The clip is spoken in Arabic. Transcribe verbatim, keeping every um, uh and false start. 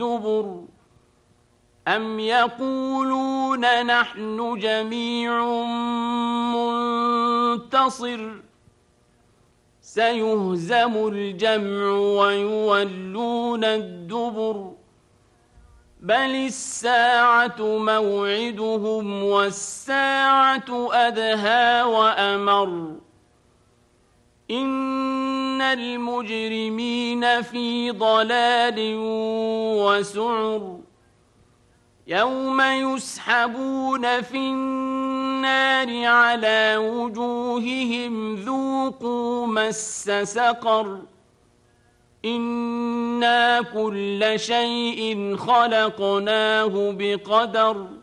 الدبر أم يقولون نحن جميع منتصر سيهزم الجمع ويولون الدبر بل الساعة موعدهم والساعة أدهى وأمر إن المجرمين في ضلال وسعر يوم يسحبون في النار على وجوههم ذوقوا مس سقر إنا كل شيء خلقناه بقدر